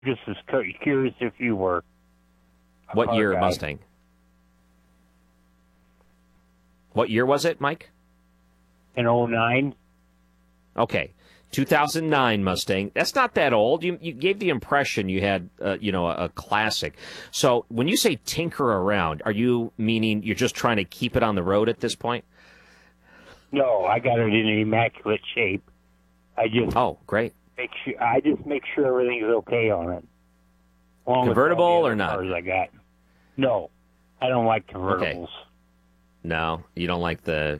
just as curious if you were. What year Mustang? What year was it, Mike? In 09. Okay. 2009 Mustang. That's not that old. You gave the impression you had, a classic. So when you say tinker around, are you meaning you're just trying to keep it on the road at this point? No, I got it in immaculate shape. Great. Make sure everything's okay on it. Convertible or not? Cars I got. No, I don't like convertibles. Okay. No, you don't like the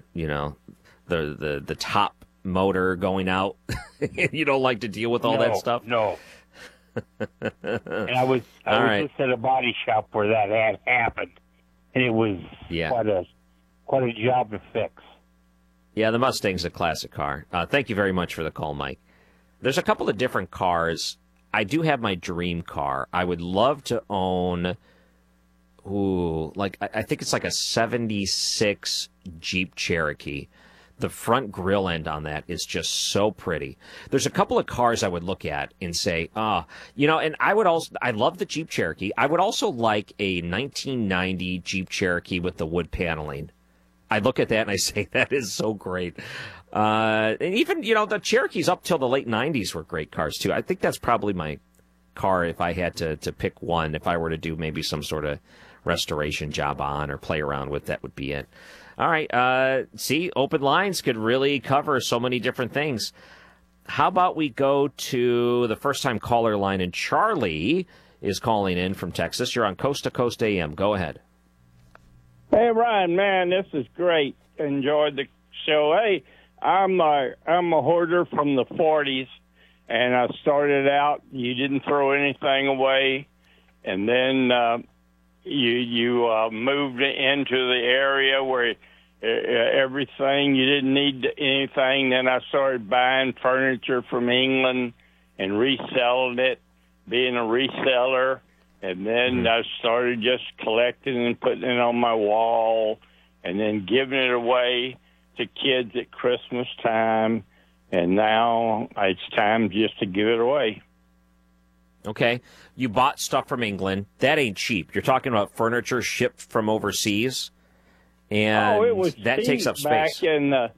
top motor going out. You don't like to deal with all that stuff. No. And I was just at a body shop where that had happened, and it was quite a job to fix. Yeah, the Mustang's a classic car. Thank you very much for the call, Mike. There's a couple of different cars. I do have my dream car. I would love to own. I think it's like a 76 Jeep Cherokee. The front grill end on that is just so pretty. There's a couple of cars I would look at and say, and I love the Jeep Cherokee. I would also like a 1990 Jeep Cherokee with the wood paneling. I look at that and I say, that is so great. And even, the Cherokees up till the late 90s were great cars too. I think that's probably my car if I had to pick one, if I were to do maybe some sort of restoration job on or play around with, that would be it. All right. Open lines could really cover so many different things. How about we go to the first-time caller line, and Charlie is calling in from Texas. You're on Coast to Coast AM. Go ahead. Hey, Ryan, man, this is great. Enjoyed the show. Hey, I'm a hoarder from the 40s, and I started out, you didn't throw anything away, and then you moved into the area where everything, you didn't need anything. Then I started buying furniture from England and reselling it, being a reseller. And then I started just collecting and putting it on my wall and then giving it away to kids at Christmas time. And now it's time just to give it away. Okay. You bought stuff from England. That ain't cheap. You're talking about furniture shipped from overseas. And it was that takes up space. Back in the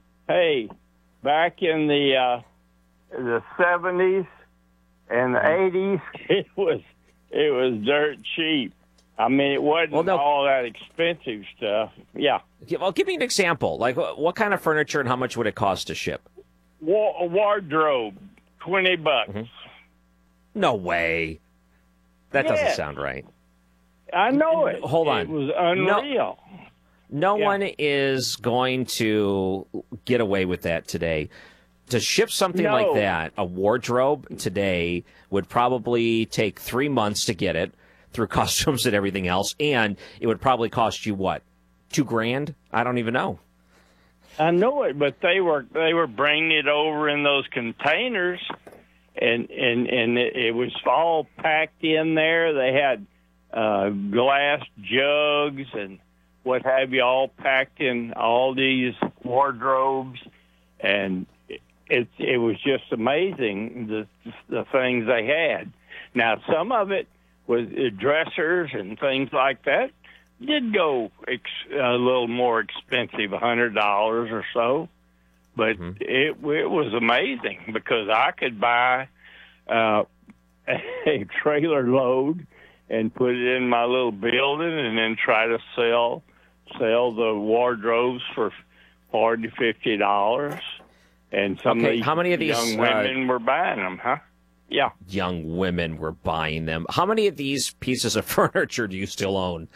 70s and the 80s, it was dirt cheap. I mean, it wasn't all that expensive stuff. Yeah. Well, give me an example. Like, what kind of furniture and how much would it cost to ship? A wardrobe, $20. Mm-hmm. No way. That doesn't sound right. I know it. Hold on. It was unreal. No one is going to get away with that today. To ship something like that, a wardrobe today would probably take 3 months to get it through customs and everything else, and it would probably cost you what, $2,000? I don't even know. I know it, but they were bringing it over in those containers, and it was all packed in there. They had glass jugs and what have you, all packed in all these wardrobes, and it was just amazing the things they had. Now, some of it was dressers and things like that did go a little more expensive, $100 or so, but it was amazing because I could buy a trailer load and put it in my little building and then try to sell the wardrobes for $40, $50. And some of these how many of these young women were buying them, huh? Yeah. Young women were buying them. How many of these pieces of furniture do you still own?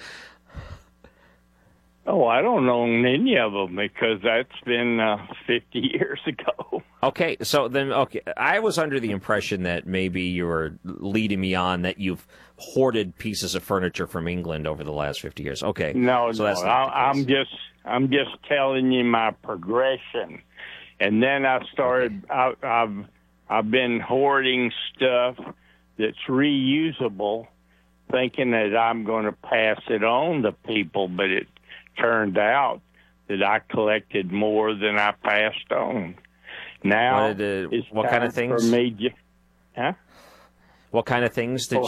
Oh, I don't own any of them because that's been 50 years ago. Okay, so then, I was under the impression that maybe you were leading me on that you've hoarded pieces of furniture from England over the last 50 years. Okay. No, so that's I'm just telling you my progression. And then I started, I've been hoarding stuff that's reusable, thinking that I'm going to pass it on to people, but it turned out that I collected more than I passed on. Now, what kind of things? For me, huh? What kind of things did